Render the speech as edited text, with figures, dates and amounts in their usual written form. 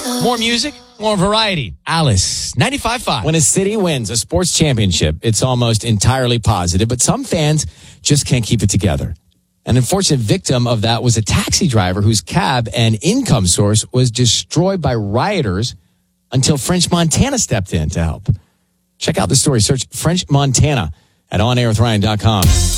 More music, more variety. Alice, 95.5. When a city wins a sports championship, it's almost entirely positive, but some fans just can't keep it together. An unfortunate victim of that was a taxi driver whose cab and income source was destroyed by rioters until French Montana stepped in to help. Check out the story. Search French Montana at onairwithryan.com.